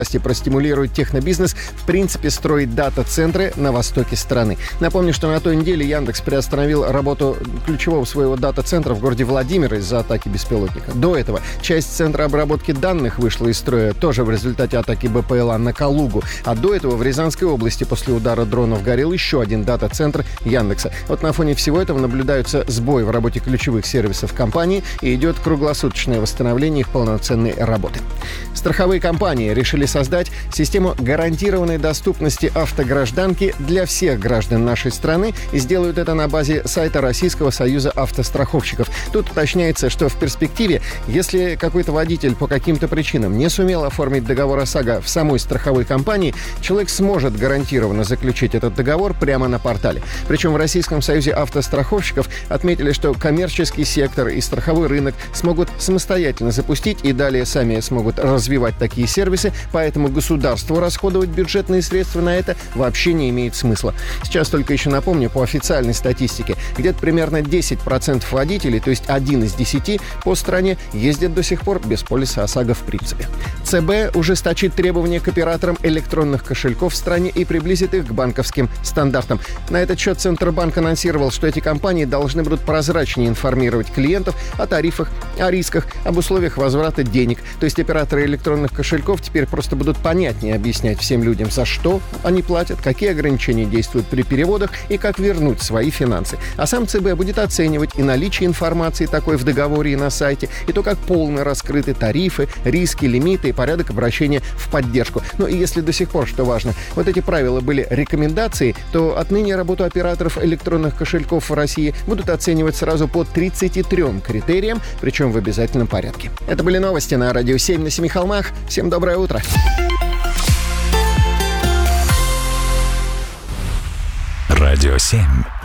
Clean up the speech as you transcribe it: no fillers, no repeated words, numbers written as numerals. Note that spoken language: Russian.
простимулирует технобизнес в принципе строить дата-центры на востоке страны. Напомню, что на той неделе Яндекс приостановил работу ключевого своего дата-центра в городе Владимир из-за атаки беспилотника. До этого часть центра обработки данных вышла из строя тоже в результате атаки БПЛА на Калугу. А до этого в Рязанской области после удара дронов горел еще один дата-центр Яндекса. Вот на фоне всего этого наблюдаются сбои в работе ключевых сервисов компании и идет круглосуточное восстановление их полноценной работы. Страховые компании решили создать систему гарантированной доступности автогражданки для всех граждан нашей страны и сделают это на базе сайта Российского союза автостраховщиков. Тут уточняется, что в перспективе, если какой-то водитель по каким-то причинам не сумел оформить договор ОСАГО в самой страховой компании, человек сможет гарантированно заключить этот договор прямо на портале. Причем в Российском союзе автостраховщиков отметили, что коммерческий сектор и страховой рынок смогут самостоятельно запустить и далее сами смогут развивать такие сервисы, поэтому государству расходовать бюджетные средства на это вообще не имеет смысла. Сейчас только еще напомню, по официальной статистике, где-то примерно 10% водителей, то есть 1 из 10 по стране, ездят до сих пор без полиса ОСАГО в принципе. ЦБ ужесточит требования к операторам электронных кошельков в стране и приблизит их к банковским стандартам. На этот счет Центробанк анонсировал, что эти компании должны будут прозрачнее информировать клиентов о тарифах, о рисках, об условиях возврата денег. То есть операторы электронных кошельков теперь просто будут понятнее объяснять всем людям, за что они платят, какие ограничения действуют при переводах и как вернуть свои финансы. А сам ЦБ будет оценивать и наличие информации такой в договоре и на сайте, и то, как полно раскрыты тарифы, риски, лимиты и порядок обращения в поддержку. Ну и если до сих пор, что важно, вот эти правила были рекомендацией, то отныне работу операторов электронных кошельков в России будут оценивать сразу по 33 критериям, причем в обязательном порядке. Это были новости на Радио 7 на Семи холмах. Всем доброе утро. Радио 7.